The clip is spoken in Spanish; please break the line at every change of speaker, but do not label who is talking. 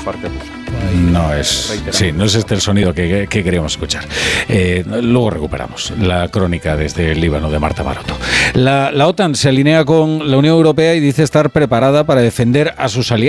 parte rusa.
No es este el sonido que queríamos escuchar. Luego recuperamos la crónica desde el Líbano de Marta Maroto. La OTAN se alinea con la Unión Europea y dice estar preparada para defender a sus aliados.